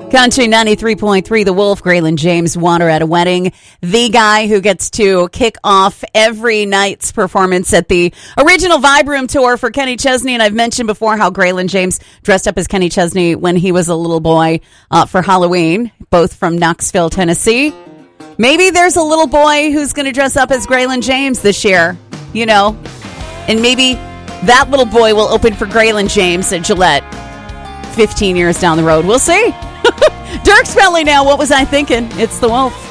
Country 93.3, The Wolf, Graylin James, Water at a Wedding. The guy who gets to kick off every night's performance at the original Vibe Room tour for Kenny Chesney. And I've mentioned before how Graylin James dressed up as Kenny Chesney when he was a little boy for Halloween, both from Knoxville, Tennessee. Maybe there's a little boy who's going to dress up as Graylin James this year, you know. And maybe that little boy will open for Graylin James at Gillette 15 years down the road. We'll see. Dirk Bentley now. What was I thinking? It's The Wolf.